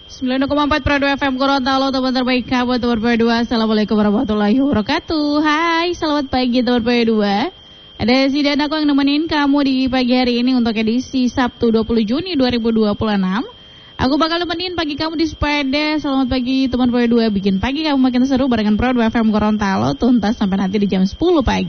90,4 Pro 2 FM Gorontalo, teman terbaik kamu, teman Pro 2. Assalamualaikum warahmatullahi wabarakatuh. Hai, selamat pagi teman Pro 2. Ada si dan aku yang nemenin kamu di pagi hari ini untuk edisi Sabtu 20 Juni 2026. Aku bakal nemenin pagi kamu di sepeda. Selamat pagi teman Pro 2. Bikin pagi kamu makin seru barengan Pro 2 FM Gorontalo, tuntas sampai nanti di jam 10 pagi.